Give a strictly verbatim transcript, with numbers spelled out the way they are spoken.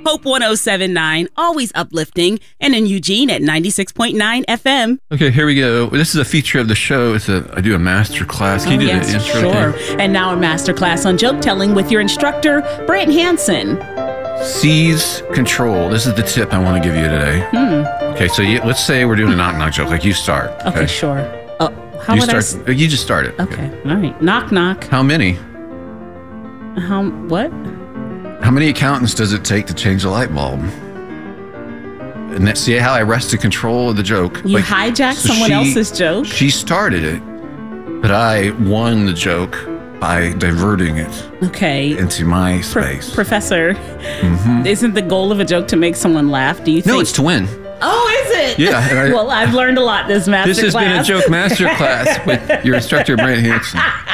Hope one oh seven point nine, always uplifting, and in Eugene at ninety-six point nine F M. Okay, here we go. This is a feature of the show. It's a I do a master class. Can you oh, do yes, the intro sure. thing? And now a master class on joke telling with your instructor, Brent Hansen. Seize control. This is the tip I want to give you today. Hmm. Okay, so you, let's say we're doing a knock knock joke. Like you start. Okay, Okay, sure. Oh, how you would I? start. S- you just start it. okay, all right. Knock, knock. How many? How? What? How many accountants does it take to change a light bulb? And that, see how I wrested control of the joke? You hijacked so someone she- else's joke? She started it, but I won the joke by diverting it Okay. into my Pro- space. Professor, Mhm. isn't the goal of a joke to make someone laugh? Do you think? No, it's to win. Oh, is it? Yeah, and I- well, I've learned a lot this master This has class. been a joke master class with your instructor, Brent Hansen.